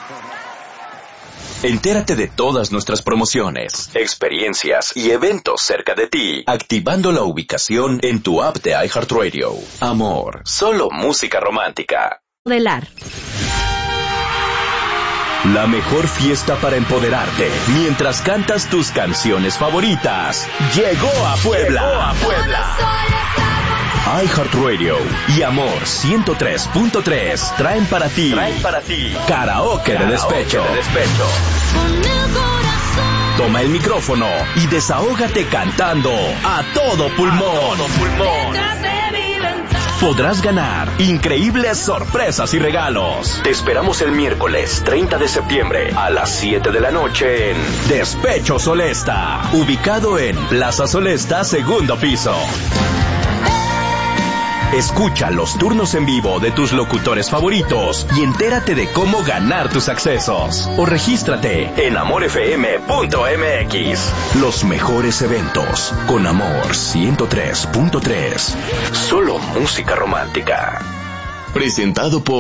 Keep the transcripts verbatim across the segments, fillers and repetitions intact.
Entérate de todas nuestras promociones, experiencias y eventos cerca de ti, activando la ubicación en tu app de iHeartRadio. Amor, solo música romántica. Modelar. La mejor fiesta para empoderarte mientras cantas tus canciones favoritas. Llegó a Puebla. Llegó a Puebla. iHeartRadio y Amor ciento tres punto tres traen para ti, traen para ti karaoke, karaoke de despecho. De despecho. Toma el micrófono y desahógate cantando a todo pulmón. A todo pulmón. Podrás ganar increíbles sorpresas y regalos. Te esperamos el miércoles treinta de septiembre a las siete de la noche en Despecho Solesta, ubicado en Plaza Solesta, segundo piso. Escucha los turnos en vivo de tus locutores favoritos y entérate de cómo ganar tus accesos. O regístrate en amor f m punto m x. Los mejores eventos con Amor ciento tres punto tres. Solo música romántica. Presentado por...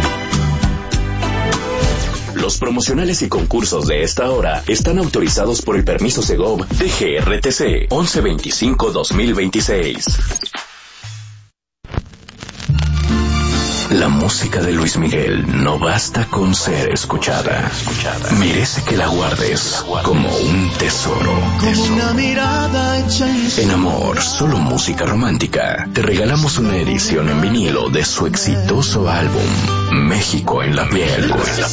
Los promocionales y concursos de esta hora están autorizados por el permiso Segov de G R T C once veinticinco dos mil veintiséis. La música de Luis Miguel no basta con ser escuchada. Merece que la guardes como un tesoro. En Amor, solo música romántica, te regalamos una edición en vinilo de su exitoso álbum México en la piel,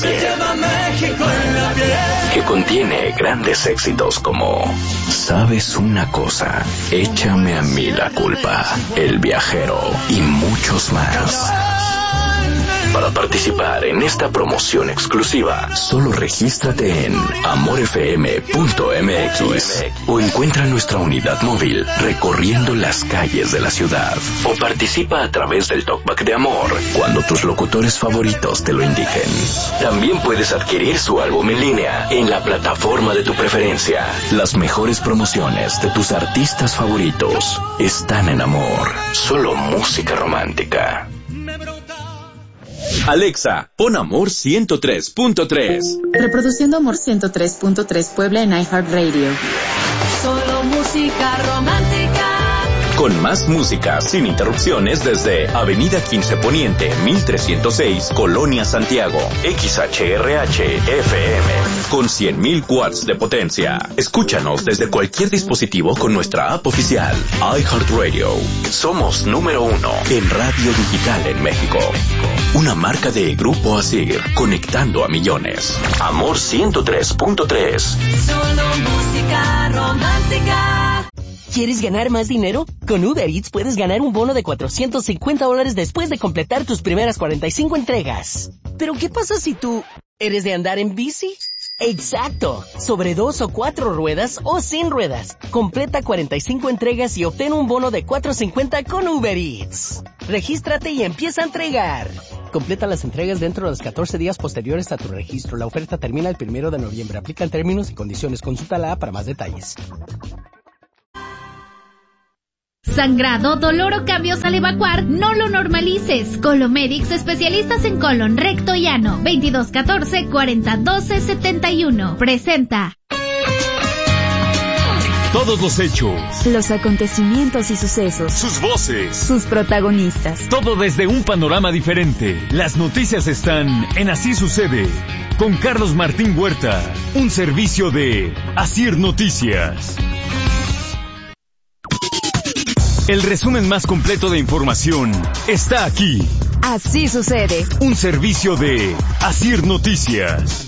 que contiene grandes éxitos como Sabes una cosa, Échame a mí la culpa, El viajero y muchos más. Para participar en esta promoción exclusiva, solo regístrate en amor f m punto m x o encuentra nuestra unidad móvil recorriendo las calles de la ciudad. O participa a través del Talkback de Amor cuando tus locutores favoritos te lo indiquen. También puedes adquirir su álbum en línea en la plataforma de tu preferencia. Las mejores promociones de tus artistas favoritos están en Amor. Solo música romántica. Alexa, pon Amor ciento tres punto tres. Reproduciendo Amor ciento tres punto tres Puebla en iHeartRadio. Solo música romántica. Con más música sin interrupciones desde Avenida quince Poniente, mil trescientos seis, Colonia Santiago. X H R H F M. Con cien mil watts de potencia. Escúchanos desde cualquier dispositivo con nuestra app oficial. iHeartRadio. Somos número uno en radio digital en México. Una marca de Grupo Asir, conectando a millones. Amor ciento tres punto tres. Solo música romántica. ¿Quieres ganar más dinero? Con Uber Eats puedes ganar un bono de cuatrocientos cincuenta dólares después de completar tus primeras cuarenta y cinco entregas. ¿Pero qué pasa si tú eres de andar en bici? ¡Exacto! Sobre dos o cuatro ruedas o sin ruedas. Completa cuarenta y cinco entregas y obtén un bono de cuatrocientos cincuenta con Uber Eats. Regístrate y empieza a entregar. Completa las entregas dentro de los catorce días posteriores a tu registro. La oferta termina el primero de noviembre. Aplican términos y condiciones. Consulta la app para más detalles. Sangrado, dolor o cambios al evacuar, no lo normalices. Colomedics, especialistas en colon, recto y ano. veintidós catorce cuarenta doce setenta y uno. Presenta. Todos los hechos, los acontecimientos y sucesos, sus voces, sus protagonistas. Todo desde un panorama diferente. Las noticias están en Así Sucede, con Carlos Martín Huerta. Un servicio de Asir Noticias. El resumen más completo de información está aquí. Así Sucede. Un servicio de Asir Noticias.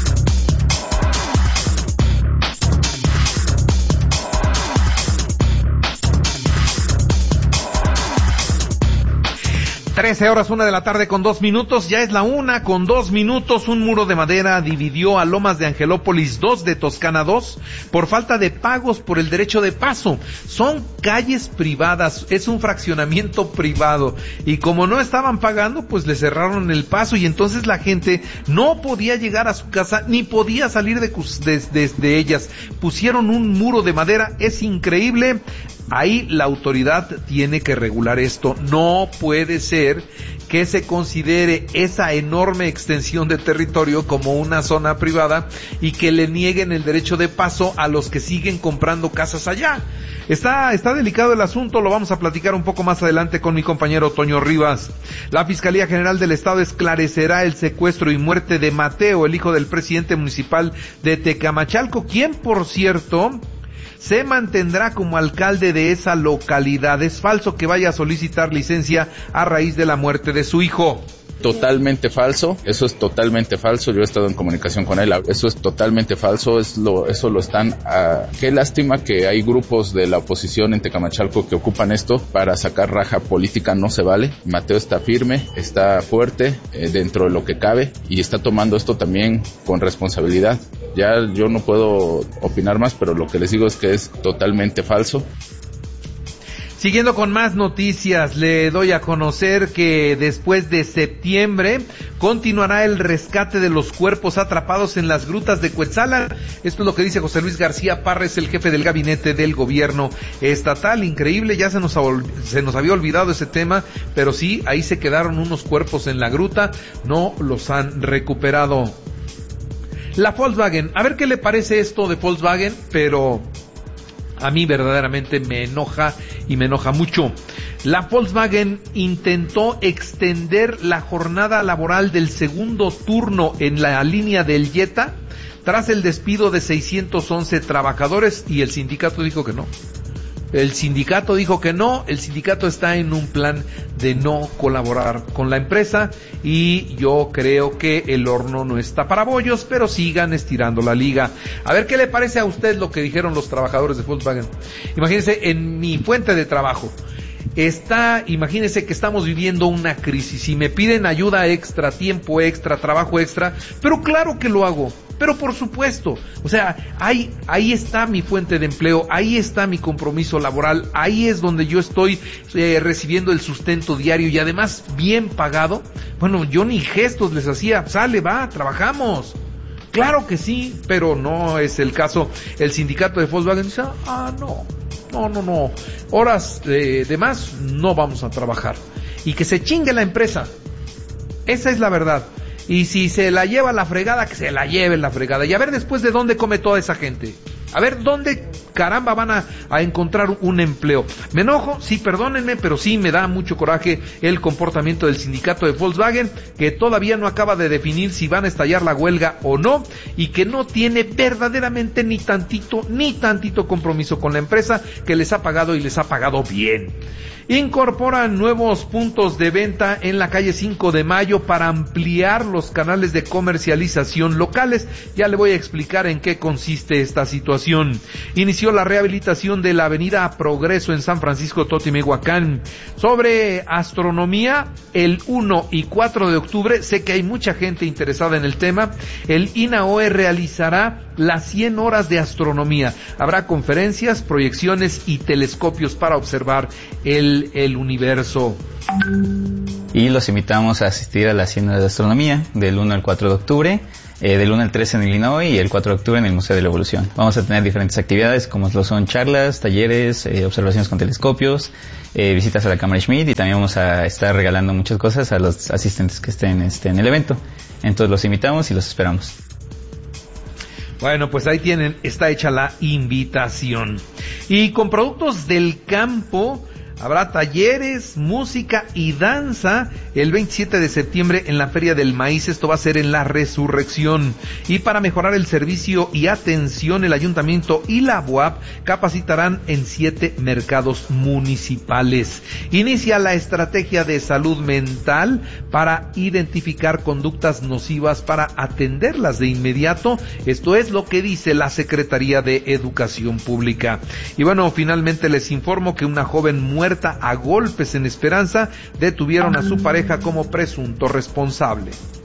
trece horas, una de la tarde con dos minutos, ya es la una con dos minutos. Un muro de madera dividió a Lomas de Angelópolis dos de Toscana dos por falta de pagos por el derecho de paso. Son calles privadas, es un fraccionamiento privado, y como no estaban pagando, pues le cerraron el paso, y entonces la gente no podía llegar a su casa ni podía salir de, de, de, de ellas. Pusieron un muro de madera, es increíble. Ahí la autoridad tiene que regular esto. No puede ser que se considere esa enorme extensión de territorio como una zona privada y que le nieguen el derecho de paso a los que siguen comprando casas allá. Está, está delicado el asunto, lo vamos a platicar un poco más adelante con mi compañero Toño Rivas. La Fiscalía General del Estado esclarecerá el secuestro y muerte de Mateo, el hijo del presidente municipal de Tecamachalco, quien, por cierto, se mantendrá como alcalde de esa localidad. Es falso que vaya a solicitar licencia a raíz de la muerte de su hijo. Totalmente falso, eso es totalmente falso, yo he estado en comunicación con él, eso es totalmente falso, es lo, eso lo están, uh, qué lástima que hay grupos de la oposición en Tecamachalco que ocupan esto para sacar raja política, no se vale. Mateo está firme, está fuerte, eh, dentro de lo que cabe, y está tomando esto también con responsabilidad. Ya yo no puedo opinar más, pero lo que les digo es que es totalmente falso. Siguiendo con más noticias, le doy a conocer que después de septiembre continuará el rescate de los cuerpos atrapados en las grutas de Cuetzalan. Esto es lo que dice José Luis García Parres, el jefe del gabinete del gobierno estatal. Increíble, ya se nos, se nos había olvidado ese tema, pero sí, ahí se quedaron unos cuerpos en la gruta, no los han recuperado. La Volkswagen, a ver qué le parece esto de Volkswagen, pero a mí verdaderamente me enoja y me enoja mucho. La Volkswagen intentó extender la jornada laboral del segundo turno en la línea del Jetta tras el despido de seiscientos once trabajadores y el sindicato dijo que no. El sindicato dijo que no, el sindicato está en un plan de no colaborar con la empresa y yo creo que el horno no está para bollos, pero sigan estirando la liga. A ver qué le parece a usted lo que dijeron los trabajadores de Volkswagen. Imagínense, en mi fuente de trabajo está, imagínense que estamos viviendo una crisis y me piden ayuda extra, tiempo extra, trabajo extra, pero claro que lo hago. Pero por supuesto, o sea, ahí, ahí está mi fuente de empleo, ahí está mi compromiso laboral, ahí es donde yo estoy eh, recibiendo el sustento diario y además bien pagado. Bueno, yo ni gestos les hacía, sale, va, trabajamos. Claro que sí, pero no es el caso. El sindicato de Volkswagen dice, ah, no, no, no, no, horas de, de más no vamos a trabajar. Y que se chingue la empresa, esa es la verdad. Y si se la lleva la fregada, que se la lleve la fregada. Y a ver después de dónde come toda esa gente. A ver dónde caramba van a, a encontrar un empleo. Me enojo, sí, perdónenme, pero sí me da mucho coraje el comportamiento del sindicato de Volkswagen, que todavía no acaba de definir si van a estallar la huelga o no, y que no tiene verdaderamente ni tantito, ni tantito compromiso con la empresa, que les ha pagado y les ha pagado bien. Incorporan nuevos puntos de venta en la calle cinco de mayo para ampliar los canales de comercialización locales. Ya le voy a explicar en qué consiste esta situación. Inició la rehabilitación de la avenida Progreso en San Francisco Totimehuacán. Sobre astronomía, el uno y cuatro de octubre, sé que hay mucha gente interesada en el tema, el INAOE realizará las cien horas de astronomía. Habrá conferencias, proyecciones y telescopios para observar el, el universo. Y los invitamos a asistir a las cien horas de astronomía del uno al cuatro de octubre, eh, del uno al tres en el INAOE y el cuatro de octubre en el Museo de la Evolución. Vamos a tener diferentes actividades como lo son charlas, talleres, eh, observaciones con telescopios, eh, visitas a la cámara Schmidt, y también vamos a estar regalando muchas cosas a los asistentes que estén este, en el evento. Entonces los invitamos y los esperamos. Bueno, pues ahí tienen, está hecha la invitación. Y con productos del campo habrá talleres, música y danza el veintisiete de septiembre en la Feria del Maíz. Esto va a ser en la Resurrección. Y para mejorar el servicio y atención, el Ayuntamiento y la B U A P capacitarán en siete mercados municipales. Inicia la estrategia de salud mental para identificar conductas nocivas para atenderlas de inmediato. Esto es lo que dice la Secretaría de Educación Pública. Y bueno, finalmente les informo que una joven muerta a golpes en Esperanza detuvieron a su pareja como presunto responsable.